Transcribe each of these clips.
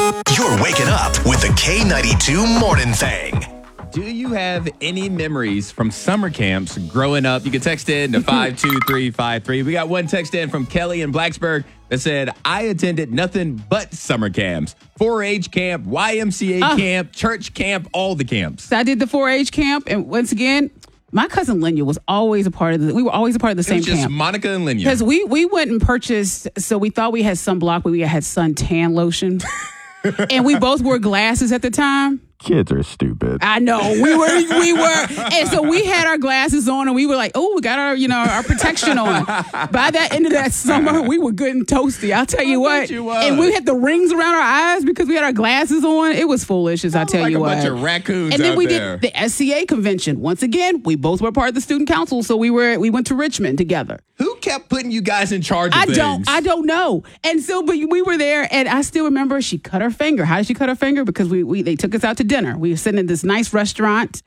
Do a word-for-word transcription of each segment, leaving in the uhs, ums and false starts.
You're waking up with the K ninety-two Morning Thing. Do you have any memories from summer camps growing up? You can text in to five two three five three. We got one text in from Kelly in Blacksburg that said, I attended nothing but summer camps. four H camp, Y M C A uh, camp, church camp, all the camps. So I did the four H camp, and once again, my cousin Linya was always a part of the, we were always a part of the it same was just camp. Monica and Linya. Because we, we went and purchased, so we thought we had sunblock, but we had suntan lotion. And we both wore glasses at the time. Kids are stupid. I know. We were, we were. And so we had our glasses on and we were like, oh, we got our, you know, our protection on. By that end of that summer, we were good and toasty. I'll tell you what. You and we had the rings around our eyes because we had our glasses on. It was foolish, as I tell like you a what. bunch of raccoons And then out we there. did the S C A convention. Once again, we both were part of the student council, so we were we went to Richmond together. Who kept putting you guys in charge of I things? don't, I don't know. And so, but we were there, and I still remember she cut her finger. How did she cut her finger? Because we, we they took us out to dinner. We were sitting in this nice restaurant,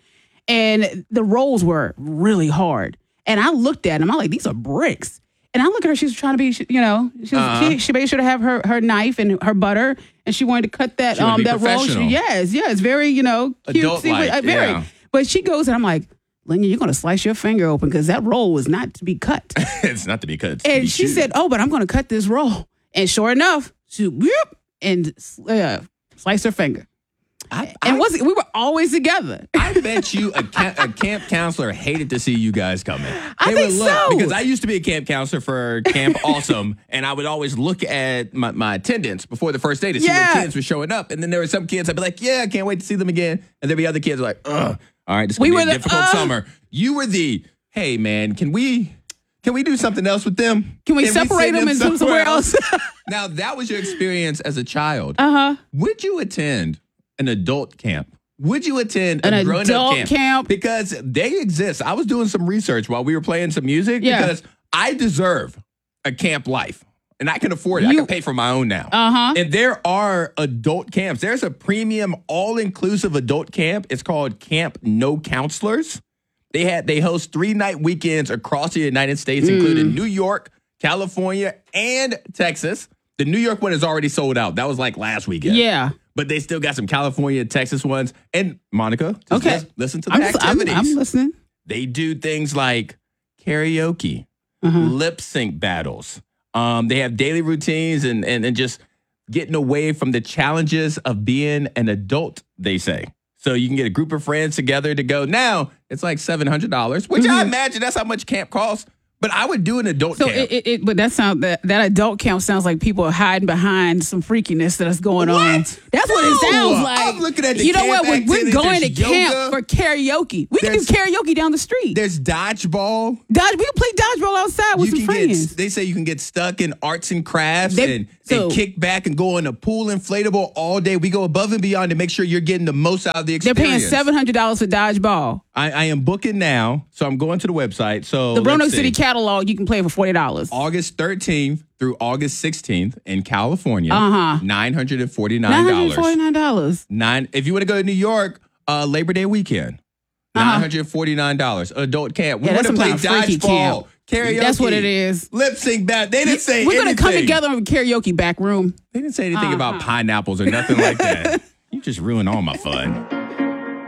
and the rolls were really hard. And I looked at them. I'm like, these are bricks. And I look at her. She was trying to be, you know, she, was, Uh-huh. she, she made sure to have her, her knife and her butter, and she wanted to cut that She wanted to um be that roll. She, professional. yes, yes, very, you know, Adult-like, cutesy, uh, very. yeah. But she goes, and I'm like, Linya, you're going to slice your finger open because that roll was not to be cut. It's not to be cut. it's to And be she chewed. said, oh, but I'm going to cut this roll. And sure enough, she whoop, and uh, sliced her finger. I, And I, was we were always together. I bet you a, ca- a camp counselor hated to see you guys coming. I They think would look, so. Because I used to be a camp counselor for Camp Awesome, and I would always look at my, my attendance before the first day to see Yeah. what kids were showing up. And then there were some kids I'd be like, yeah, I can't wait to see them again. And there'd be other kids like, ugh, all right, this is We going to be were a the, difficult uh, summer. You were the, hey, man, can we... Can we do something else with them? Can we separate send them and do somewhere else? Now, that was your experience as a child. Uh-huh. Would you attend an adult camp? Would you attend An a grown-up adult camp? camp? Because they exist. I was doing some research while we were playing some music Yeah. because I deserve a camp life. And I can afford it. I You- can pay for my own now. Uh-huh. And there are adult camps. There's a premium, all-inclusive adult camp. It's called Camp No Counselors. They had they host three-night weekends across the United States, Mm. including New York, California, and Texas. The New York one is already sold out. That was like last weekend. Yeah. But they still got some California, Texas ones. And Monica, just Okay. lis- listen to the I'm, just- I'm, activities. I'm listening. They do things like karaoke, Uh-huh. lip sync battles. Um, they have daily routines and, and and just getting away from the challenges of being an adult, they say. So you can get a group of friends together to go. Now, it's like seven hundred dollars, which I imagine that's how much camp costs. But I would do an adult So camp. it, it, it, but that sound that, that adult camp sounds like people are hiding behind some freakiness that's going on. What? That's what No. it sounds like. I'm looking at the You know camp what? We're, we're activities. going to There's camp yoga. for karaoke. We can do There's- karaoke down the street. There's dodgeball. Dodge. We can play dodgeball outside with You some can friends. get, they say you can get stuck in arts and crafts They- and, so- and kick back and go in a pool inflatable all day. We go above and beyond to make sure you're getting the most out of the They're experience. paying seven hundred dollars for dodgeball. I, I am booking now, so I'm going to the website. So The Roanoke let's City see. catalog, you can play for forty dollars. August thirteenth through August sixteenth in California. Uh-huh. nine hundred forty-nine Nine dollars. hundred forty-nine dollars. Nine. If you want to go to New York, uh, Labor Day weekend, Uh-huh. nine hundred forty-nine dollars. Adult camp. We Yeah, want that's to play some kind of freaky dodgeball, karaoke. That's what it is. Lip sync back. They didn't say We're gonna come anything. together in karaoke back room. They didn't say anything Uh-huh. about pineapples or nothing like that. You just ruined all my fun.